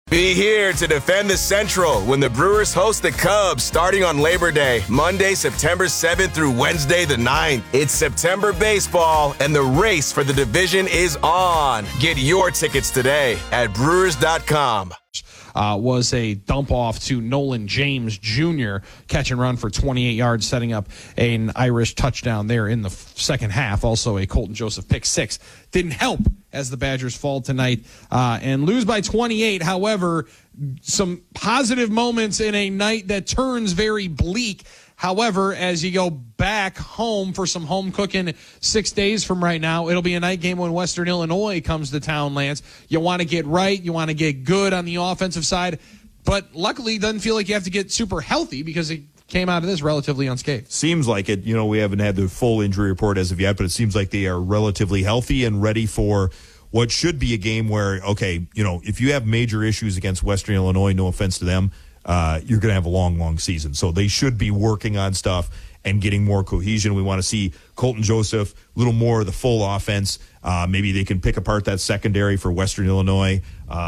Be here to defend the Central when the Brewers host the Cubs starting on Labor Day, Monday, September 7th through Wednesday the 9th. It's September baseball, and the race for the division is on. Get your tickets today at Brewers.com. Was a dump off to Nolan James Jr., catch and run for 28 yards, setting up an Irish touchdown there in the second half. Also a Colton Joseph pick six. Didn't help as the Badgers fall tonight and lose by 28. However, some positive moments in a night that turns very bleak. However, as you go back home for some home cooking 6 days from right now, it'll be a night game when Western Illinois comes to town, Lance. You want to get right. You want to get good on the offensive side. But luckily, it doesn't feel like you have to get super healthy because it came out of this relatively unscathed. Seems like it. You know, we haven't had the full injury report as of yet, but it seems like they are relatively healthy and ready for what should be a game where, okay, you know, if you have major issues against Western Illinois, no offense to them, you're going to have a long, long season. So they should be working on stuff and getting more cohesion. We want to see Colton Joseph, a little more of the full offense. Maybe they can pick apart that secondary for Western Illinois,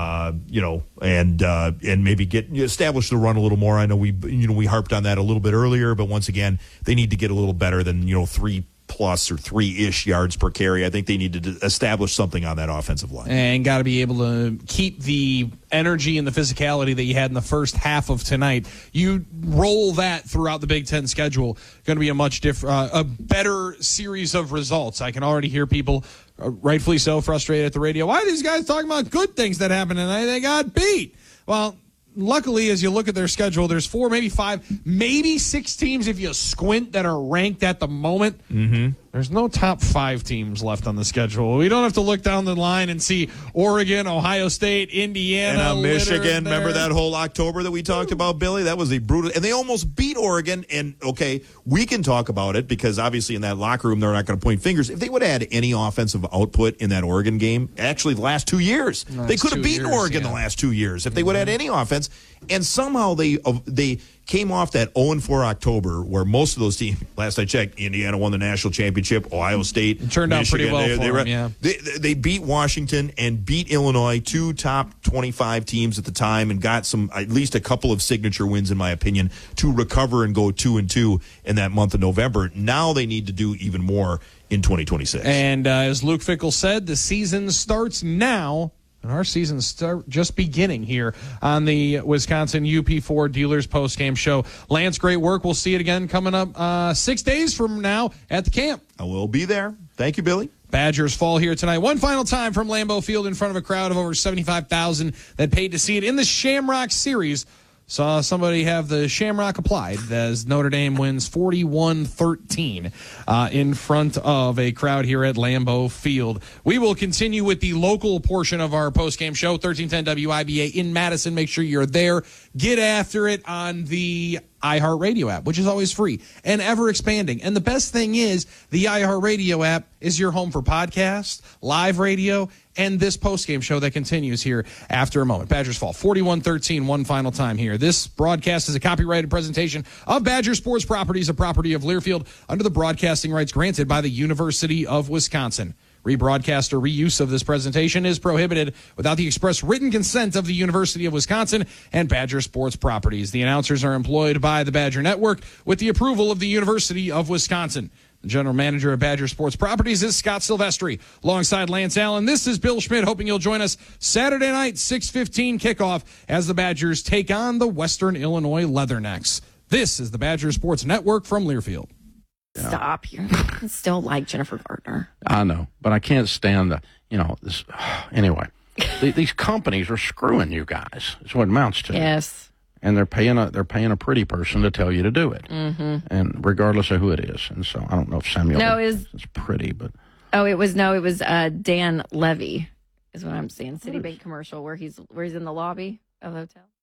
and maybe establish the run a little more. I know we harped on that a little bit earlier, but once again, they need to get a little better than 3+ or 3-ish yards per carry. I think they need to establish something on that offensive line. And got to be able to keep the energy and the physicality that you had in the first half of tonight. You roll that throughout the Big Ten schedule, going to be a much a better series of results. I can already hear people, rightfully so, frustrated at the radio. Why are these guys talking about good things that happened tonight? They got beat. Well, luckily, as you look at their schedule, there's 4, maybe 5, maybe 6 teams if you squint that are ranked at the moment. Mm-hmm. There's no top 5 teams left on the schedule. We don't have to look down the line and see Oregon, Ohio State, Indiana, and Michigan. Remember that whole October that we talked about, Billy? That was a brutal, and they almost beat Oregon. And okay, we can talk about it because obviously in that locker room they're not going to point fingers. If they would have had any offensive output in that Oregon game, actually the last 2 years, they could have beaten Oregon the last 2 years if they would have had any offense. And somehow they came off that 0-4 October where most of those teams, last I checked, Indiana won the national championship, Ohio State. It turned out pretty well for them, yeah. They beat Washington and beat Illinois, 2 top 25 teams at the time, and got at least a couple of signature wins, in my opinion, to recover and go 2-2 in that month of November. Now they need to do even more in 2026. And as Luke Fickell said, the season starts now. And our season's just beginning here on the Wisconsin UP4 Dealers postgame show. Lance, great work. We'll see it again coming up 6 days from now at the camp. I will be there. Thank you, Billy. Badgers fall here tonight. One final time from Lambeau Field in front of a crowd of over 75,000 that paid to see it in the Shamrock Series. Saw somebody have the Shamrock applied as Notre Dame wins 41-13 in front of a crowd here at Lambeau Field. We will continue with the local portion of our postgame show, 1310 WIBA in Madison. Make sure you're there. Get after it on the iHeartRadio app, which is always free and ever expanding. And the best thing is the iHeartRadio app is your home for podcasts, live radio, and this postgame show that continues here after a moment. Badgers fall 41-13 one final time here. This broadcast is a copyrighted presentation of Badger Sports Properties, a property of Learfield, under the broadcasting rights granted by the University of Wisconsin. Rebroadcast or reuse of this presentation is prohibited without the express written consent of the University of Wisconsin and Badger Sports Properties. The announcers are employed by the Badger Network with the approval of the University of Wisconsin. The general manager of Badger Sports Properties is Scott Silvestri. Alongside Lance Allen, this is Bill Schmidt, hoping you'll join us Saturday night, 6:15 kickoff, as the Badgers take on the Western Illinois Leathernecks. This is the Badger Sports Network from Learfield. Yeah. Stop. You still like Jennifer Gardner. I know, but I can't stand this. Anyway, these companies are screwing you guys. That's what it amounts to. Yes. And they're paying a pretty person to tell you to do it. Mm-hmm. And regardless of who it is. And so I don't know if Samuel is pretty, but. It was Dan Levy is what I'm seeing. Citibank commercial where he's in the lobby of the hotel.